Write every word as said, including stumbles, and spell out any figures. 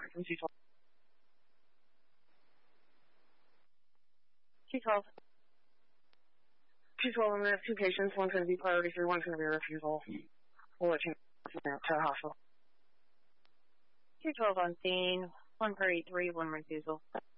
from two twelve. two twelve. two twelve, I'm going to have two patients. One's going to be priority three, one's going to be a refusal. We'll let you know to the hospital. two twelve on scene. One priority three, one refusal.